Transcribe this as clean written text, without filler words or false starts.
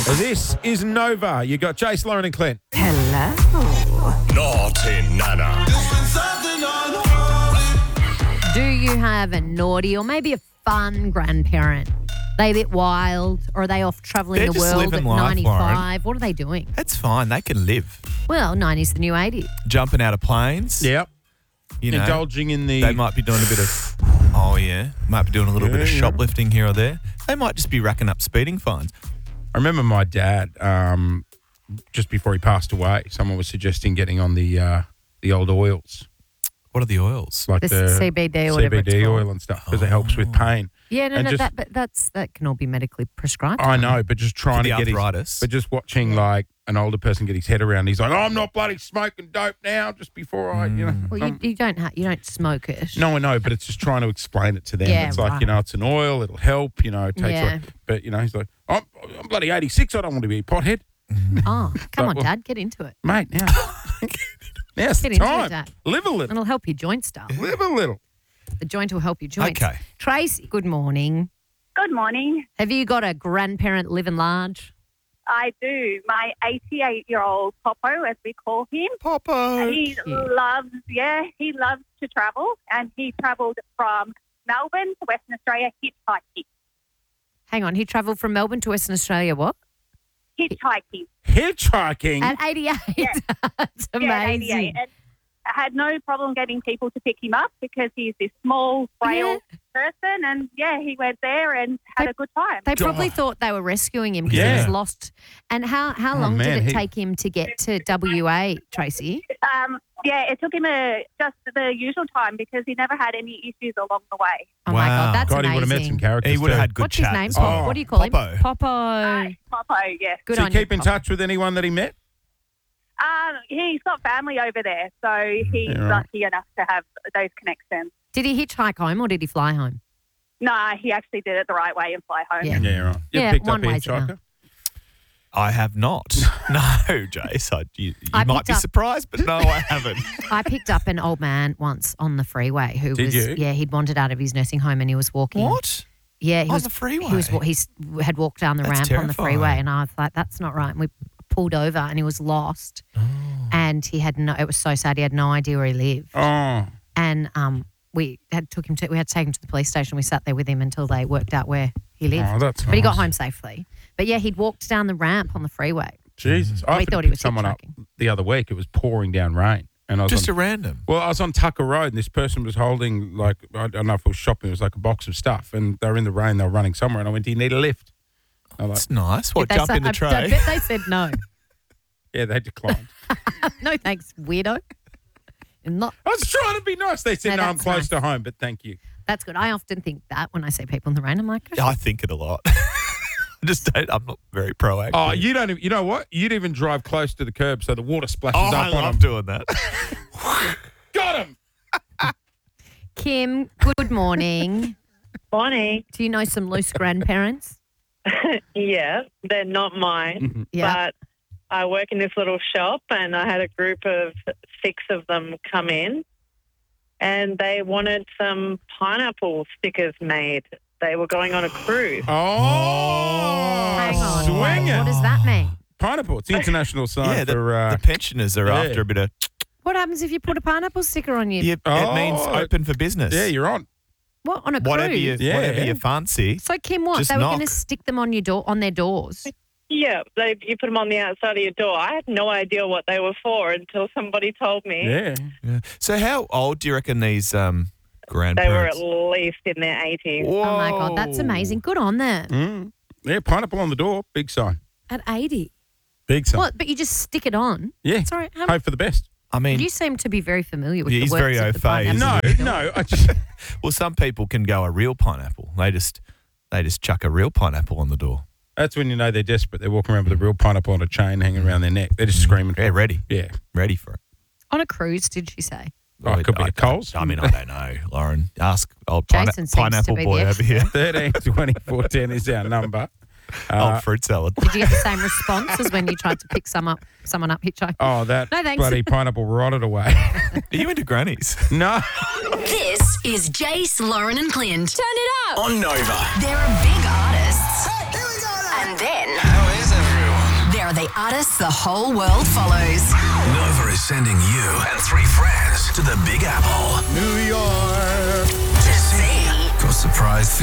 This is Nova. You got Jace, Lauren and Clint. Hello. Naughty Nana. Do you have a naughty or maybe a fun grandparent? They a bit wild, or are they off travelling They're the just world living at life, 95? Lauren. What are they doing? That's fine. They can live. Well, 90's the new 80. Jumping out of planes. Yep. You know, Indulging in the... they might be doing a bit of, might be doing a little bit of shoplifting here or there. They might just be racking up speeding fines. I remember my dad, just before he passed away, someone was suggesting getting on the old oils. What are the oils? Like The CBD or whatever it's CBD called. oil and stuff, because it helps with pain. Yeah, And no, just- but that can all be medically prescribed. I know, but just trying For to the get arthritis. but just watching like an older person get his head around. He's like, "Oh, I'm not bloody smoking dope now. Just before I, you know." Well, you don't smoke it. No, I know, but it's just trying to explain it to them. Yeah, It's like, right. it's an oil. It'll help. It takes. Yeah. But he's like, I'm bloody 86. I don't want to be a pothead, Oh, come on, Well- Dad, get into it. mate. Now, now's the Get into it, time. Dad. Live a little. It'll help your joint stuff. Live a little. The joint will help your joints. Okay. Tracy, good morning. Good morning. Have you got a grandparent living large? I do. My 88-year-old Popo, as we call him, Popo. he loves to travel, and he travelled from Melbourne to Western Australia hitchhiking. Hang on, he travelled from Melbourne to Western Australia, what? Hitchhiking. Hitchhiking. At 88. That's Yeah, amazing. 88. And I had no problem getting people to pick him up because he's this small, frail person, and he went there and had a good time. They probably thought they were rescuing him because he Yeah. was lost. And how long man, did it take him to get to WA, Tracy? It took him just the usual time because he never had any issues along the way. Oh, my Wow. God, that's God, he amazing. would have met some characters. He would have too. had good What's his chat name? as well. What do you call Popo. him? Popo. Popo, yes. Good Does on he keep you, in Popo. touch with anyone that he met? He's got family over there, so he's Yeah, right. lucky enough to have those connections. Did he hitchhike home or did he fly home? No, he actually did it the right way and fly home. Yeah. Yeah, right. You Yeah, picked one up a way's enough. hitchhiker? I have not. No, Jace. You I might picked be up- surprised, but no, I haven't. I picked up an old man once on the freeway who Did was, you? he'd wandered out of his nursing home and he was walking. What? Yeah, he On was the freeway? He had walked down the That's ramp on the freeway, terrifying. and I was like, "That's not right." And we pulled over, and he was lost, Oh. and he had it was so sad. He had no idea where he lived, Oh, and we had to take him to the police station. We sat there with him until they worked out where he lived. Oh, that's But he got nice. home safely. But yeah, he'd walked down the ramp on the freeway. Jesus. We I thought he was picked someone up hitchhiking. the other week. It was pouring down rain. And I was Just on, a random. Well, I was on Tucker Road and this person was holding, like, I don't know if it was shopping, it was like a box of stuff. And they were in the rain, they were running somewhere. And I went, "Do you need a lift?" I'm like, That's nice. What, They jump said- in the I tray? bet they said no. yeah, they declined. No thanks, weirdo. Not. I was trying to be nice. They said, No, "No, I'm that's close nice. to home, but thank you." That's good. I often think that when I see people in the rain, I'm like, Yeah, I think it a lot. I'm not very proactive. Oh, you don't even, you know what? You'd even drive close to the curb so the water splashes Oh, up I on love them. doing that. Got him! Kim, good morning. Morning. Do you know some loose grandparents? Yeah, they're not mine, Yeah. but I work in this little shop and I had a group of 6 of them come in and they wanted some pineapple stickers made. They were going on a cruise. Oh, Hang on. swinging. What does that mean? Pineapple. It's the international sign Yeah, for... the pensioners are yeah. after a bit of. What happens if you put a pineapple sticker on your It means Oh. open for business. yeah, you're on. what on a whatever cruise? you Yeah. whatever you fancy. So Kim, what Just they were knock. going to stick them on their doors? Yeah, you put them on the outside of your door. I had no idea what they were for until somebody told me. Yeah. Yeah. So how old do you reckon these They were grandparents? at least in their 80s. Whoa. Oh my God, that's amazing. Good on them. Mm. Yeah, pineapple on the door. Big sign. At 80. Big sign. What? But you just stick it on? Yeah. Sorry, Hope for the best. I mean, you seem to be very familiar with Yeah, the he's works very of the au fait, pineapple. isn't No, no. I just, well, some people can go a real pineapple. They just chuck a real pineapple on the door. that's when you know they're desperate. They're walking around with a real pineapple on a chain hanging around their neck. They're just screaming. Yeah, ready. Yeah. Ready for it. On a cruise, did she say? Oh, it could be a Coles. I mean, I don't know, Lauren. Ask old Jason seems to pineapple be boy the over here. 13 24 10 is our number. Old fruit salad. Did you get the same response as when you tried to pick someone up hitchhiking? Oh, that No, thanks. bloody pineapple rotted away. Are you into grannies? No. This is Jace, Lauren and Clint. Turn it up. On Nova. There are big artists. And then How is everyone? are the artists the whole world follows. Nova is sending you and 3 friends to the Big Apple. New York. To see For a surprise